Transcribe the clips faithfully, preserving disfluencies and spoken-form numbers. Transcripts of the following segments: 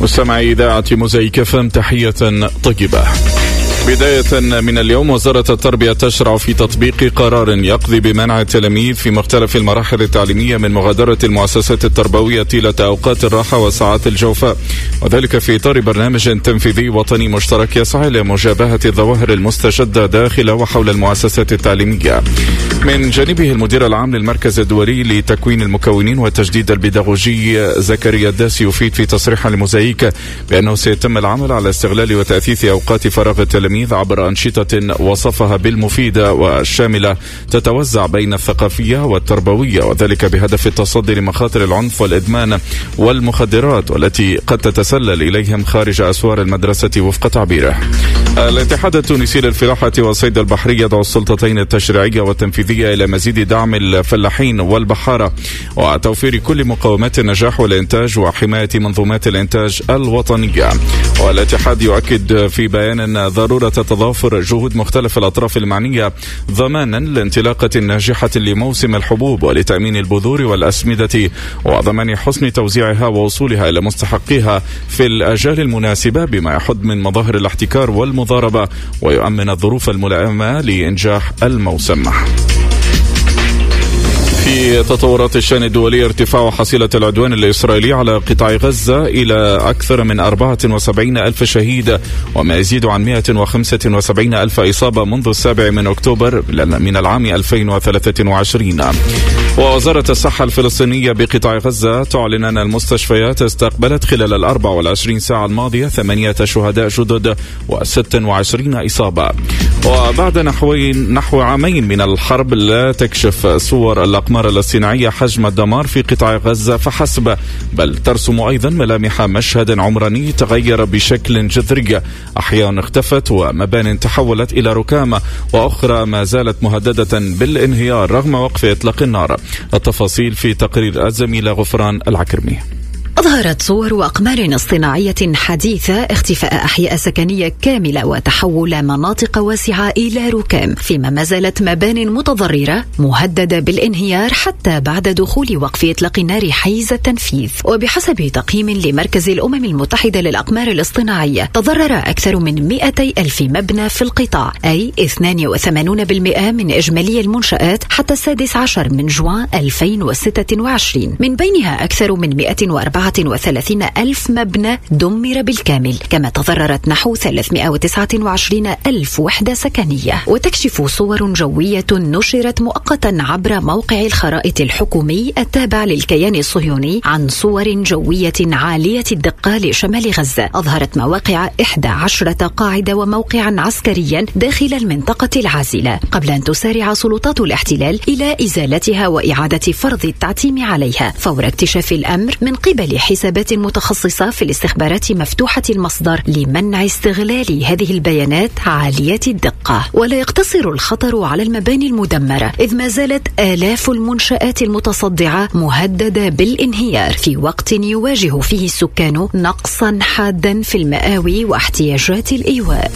مستمعي إذاعة موزايك إف إم، تحية طيبة. بداية من اليوم، وزارة التربية تشرع في تطبيق قرار يقضي بمنع التلاميذ في مختلف المراحل التعليمية من مغادرة المؤسسات التربوية طيلة أوقات الراحة وساعات الجوفاء، وذلك في إطار برنامج تنفيذي وطني مشترك يسعى لمجابهة الظواهر المستجدة داخل وحول المؤسسات التعليمية. من جانبه المدير العام للمركز الدولي لتكوين المكونين والتجديد البيداغوجي زكريا الداسي يفيد في تصريح لموزايك بأنه سيتم العمل على استغلال وتأثيث أوقات فراغ التلاميذ عبر أنشطة وصفها بالمفيدة والشاملة تتوزع بين الثقافية والتربوية، وذلك بهدف التصدي لمخاطر العنف والإدمان والمخدرات والتي قد تتسلل إليهم خارج أسوار المدرسة وفق تعبيره. الاتحاد التونسي للفلاحة والصيد البحري يدعو السلطتين التشريعية والتنفيذية إلى مزيد دعم الفلاحين والبحارة وتوفير كل مقومات النجاح والإنتاج وحماية منظومات الإنتاج الوطنية. والاتحاد يؤكد في بيان ضرورة تضافر جهود مختلف الأطراف المعنية ضمانا لانطلاقة ناجحة لموسم الحبوب ولتأمين البذور والأسمدة وضمان حسن توزيعها ووصولها إلى مستحقيها في الآجال المناسبة، بما يحد من مظاهر الاحتكار والمضاربة ويؤمن الظروف الملائمة لإنجاح الموسم. في تطورات الشأن الدولي، ارتفاع حصيلة العدوان الإسرائيلي على قطاع غزة إلى أكثر من أربعة وسبعين ألف شهيد وما يزيد عن مئة وخمسة وسبعين ألف إصابة منذ السابع من أكتوبر من العام ألفين وثلاثة وعشرين. ووزارة الصحة الفلسطينية بقطاع غزة تعلن أن المستشفيات استقبلت خلال الأربع والعشرين ساعة الماضية ثمانية شهداء جدد وست وعشرين إصابة. وبعد نحوين نحو عامين من الحرب لا تكشف صور الأقمار الاصطناعية حجم الدمار في قطاع غزة فحسب، بل ترسم أيضا ملامح مشهد عمراني تغير بشكل جذري، أحياء اختفت ومبان تحولت إلى ركام وأخرى ما زالت مهددة بالانهيار رغم وقف إطلاق النار. التفاصيل في تقرير الزميلة غفران العكرمي. أظهرت صور وأقمار اصطناعية حديثة اختفاء أحياء سكنية كاملة وتحول مناطق واسعة إلى ركام، فيما ما زالت مبان متضررة مهددة بالانهيار حتى بعد دخول وقف إطلاق النار حيز التنفيذ. وبحسب تقييم لمركز الأمم المتحدة للأقمار الاصطناعية، تضرر أكثر من مئتي ألف مبنى في القطاع، أي اثنين وثمانين بالمئة من إجمالي المنشآت حتى السادس عشر من جوان ألفين وستة وعشرين، من بينها أكثر من مئة وأربعة وثلاثين ألف مبنى دمر بالكامل، كما تضررت نحو ثلاثمئة وتسعة وعشرين ألف وحدة سكنية. وتكشف صور جوية نشرت مؤقتا عبر موقع الخرائط الحكومي التابع للكيان الصهيوني عن صور جوية عالية الدقة لشمال غزة، أظهرت مواقع إحدى عشرة قاعدة وموقعا عسكريا داخل المنطقة العازلة، قبل أن تسارع سلطات الاحتلال إلى إزالتها وإعادة فرض التعتيم عليها فور اكتشاف الأمر من قبل حسابات متخصصة في الاستخبارات مفتوحة المصدر لمنع استغلال هذه البيانات عالية الدقة. ولا يقتصر الخطر على المباني المدمرة، إذ ما زالت آلاف المنشآت المتصدعة مهددة بالانهيار في وقت يواجه فيه السكان نقصا حادا في المآوي واحتياجات الإيواء.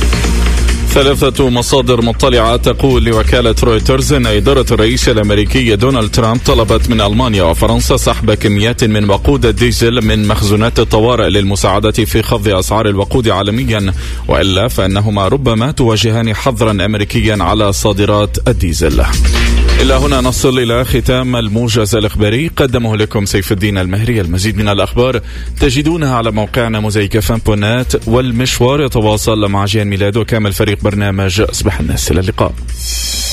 ثلاثة مصادر مطلعة تقول لوكالة رويترز أن إدارة الرئيس الأمريكي دونالد ترامب طلبت من ألمانيا وفرنسا سحب كميات من وقود الديزل من مخزونات الطوارئ للمساعدة في خفض أسعار الوقود عالميا، وإلا فإنهما ربما تواجهان حظرا أمريكيا على صادرات الديزل. إلى هنا نصل إلى ختام الموجز الإخباري، قدمه لكم سيف الدين المهري. المزيد من الأخبار تجدونها على موقعنا موزايك إف إم دوت نت، والمشوار يتواصل مع جيان ميلاد وكامل فريق برنامج أصبح الناس. إلى اللقاء.